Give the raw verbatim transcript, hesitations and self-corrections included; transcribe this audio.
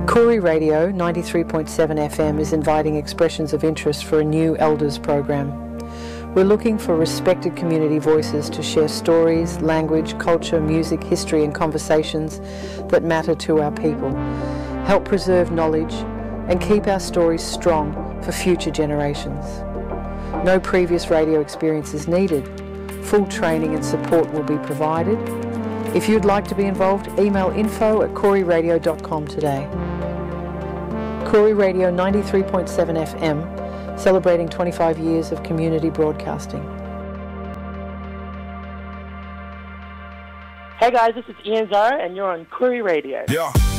Koori Radio ninety-three point seven F M is inviting expressions of interest for a new Elders program. We're looking for respected community voices to share stories, language, culture, music, history and conversations that matter to our people, help preserve knowledge and keep our stories strong for future generations. No previous radio experience is needed. Full training and support will be provided. If you'd like to be involved, email info at koori radio dot com today. Koori Radio ninety-three point seven F M, celebrating twenty-five years of community broadcasting. Hey guys, this is Ian Zara and you're on Koori Radio. Yeah.